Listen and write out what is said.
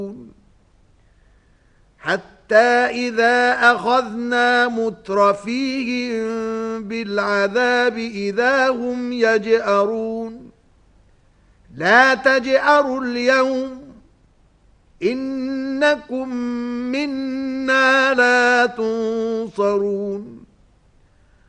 حتى إذا أخذنا مترفيهم بالعذاب إذا هم يجأرون لا تجأروا اليوم إنكم منا لا تنصرون